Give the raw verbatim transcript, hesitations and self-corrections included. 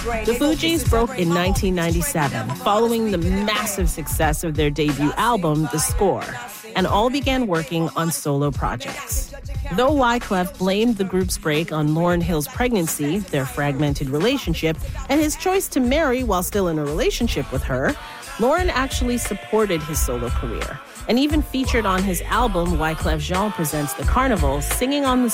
The Fugees broke in nineteen ninety-seven, following the massive success of their debut album, The Score, and all began working on solo projects. Though Wyclef blamed the group's break on Lauryn Hill's pregnancy, their fragmented relationship, and his choice to marry while still in a relationship with her, Lauryn actually supported his solo career and even featured on his album Wyclef Jean Presents the Carnival, singing on the